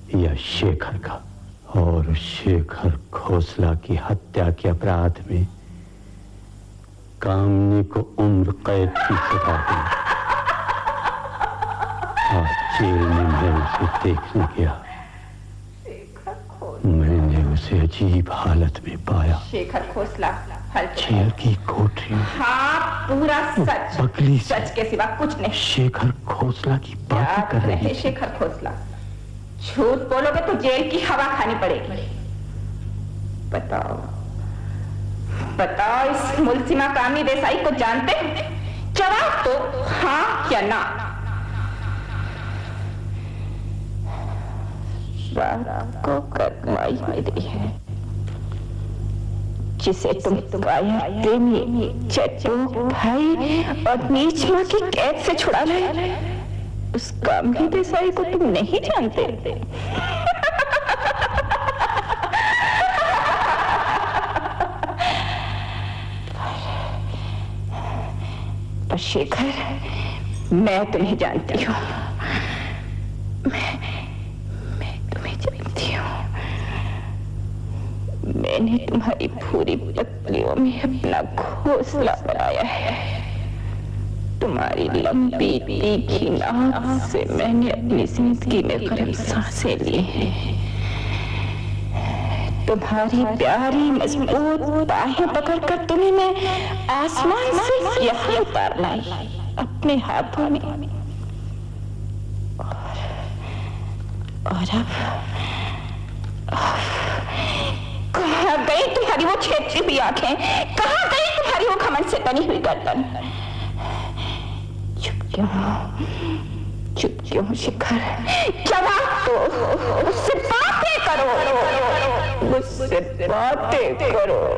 या शेखर का। और शेखर खोसला की हत्या के अपराध में कामनी को उम्र कैद की सजा दी। आज जेल में मैं उसे देखने गया। मैंने उसे अजीब हालत में पाया। शेखर खोसला जेल की कोठरी। हाँ, पूरा सच। बगली सच के सिवा कुछ नहीं। शेखर खोसला की बात कर रही है। शेखर खोसला, झूठ बोलोगे तो जेल की हवा खानी पड़ेगी। बताओ बताओ, इस मुलसिमा कामनी देसाई को जानते हैं? जवाब दो, हाँ या ना। रात को करमाई मेरी है, जिसे तुम काया प्रेमी, चचू, भाई और नीच मां की कैद से छुड़ा लाए, उस कामनी देसाई को तुम नहीं जानते। पर शेखर, मैं तुम्हें जानती हूँ। मैं तुम्हें जानती हूँ। मैंने तुम्हारी पूरी पत्नियों में अपना घोंसला बनाया है। तुम्हारी लंबी तीखी नाक से मैंने अपनी जिंदगी में गर्म सांसें ली हैं। तुम्हारी प्यारी मजबूत बाहें पकड़कर तुम्हें मैं आसमान से यहाँ उतार लाई अपने हाथों में। और अब कहाँ गई तुम्हारी वो छेदती हुई आंखें? कहाँ गई तुम्हारी वो घमंड से तनी हुई गर्दन? चुप क्यों शेखर? जवाब दो, मुझसे बातें करो, मुझसे बातें करो।